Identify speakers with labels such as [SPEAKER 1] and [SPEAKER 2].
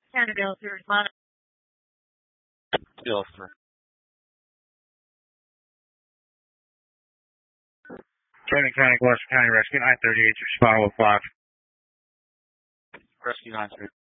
[SPEAKER 1] Canada to respond.
[SPEAKER 2] Bill, sir.
[SPEAKER 3] Canyon County, Washington County Rescue 938, respond with 5.
[SPEAKER 2] Rescue 938.